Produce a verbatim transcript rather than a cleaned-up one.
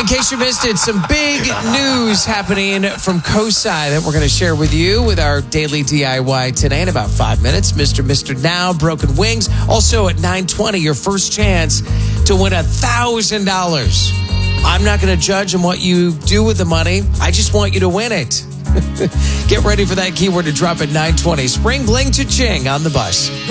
In case you missed it, some big news happening from Kosai that we're going to share with you with our daily D I Y today in about five minutes. Mister Mister Now, Broken Wings. Also at nine twenty, your first chance to win one thousand dollars. I'm not going to judge on what you do with the money. I just want you to win it. Get ready for that keyword to drop at nine twenty. Spring Bling to Ching on the bus.